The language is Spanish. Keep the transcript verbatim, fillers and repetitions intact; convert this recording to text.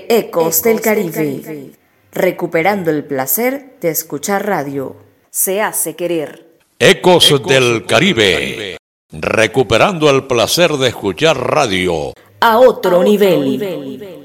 Ecos del Caribe, recuperando el placer de escuchar radio. Se hace querer. Ecos, Ecos del Caribe, Caribe, recuperando el placer de escuchar radio. A otro, a otro nivel. nivel.